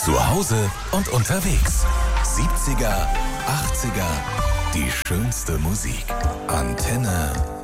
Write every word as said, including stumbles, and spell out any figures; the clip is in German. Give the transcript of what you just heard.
Zu Hause und unterwegs. siebziger, achtziger, die schönste Musik. Antenne